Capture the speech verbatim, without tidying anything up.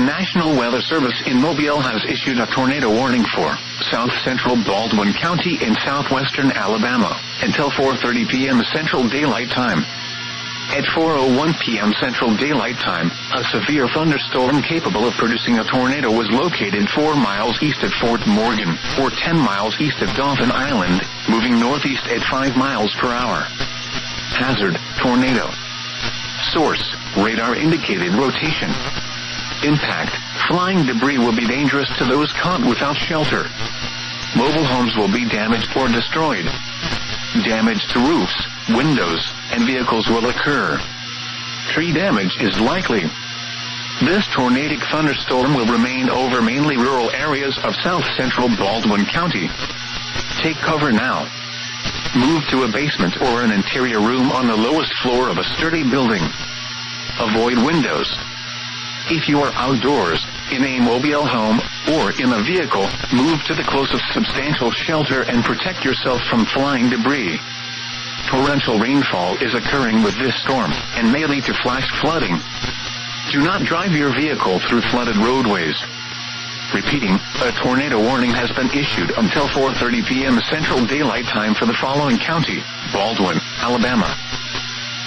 National Weather Service in Mobile has issued a tornado warning for south central Baldwin County in southwestern Alabama until four thirty p.m. Central Daylight Time. At four oh one p.m. Central Daylight Time, a severe thunderstorm capable of producing a tornado was located four miles east of Fort Morgan, or ten miles east of Dauphin Island, moving northeast at five miles per hour. Hazard, tornado. Source, radar indicated rotation. Impact, flying debris will be dangerous to those caught without shelter. Mobile homes will be damaged or destroyed. Damage to roofs, windows, and vehicles will occur. Tree damage is likely. This tornadic thunderstorm will remain over mainly rural areas of south central Baldwin County. Take cover now. Move to a basement or an interior room on the lowest floor of a sturdy building. Avoid windows. If you are outdoors, in a mobile home, or in a vehicle, move to the closest substantial shelter and protect yourself from flying debris. Torrential rainfall is occurring with this storm, and may lead to flash flooding. Do not drive your vehicle through flooded roadways. Repeating, a tornado warning has been issued until four thirty p.m. Central Daylight Time for the following county: Baldwin, Alabama,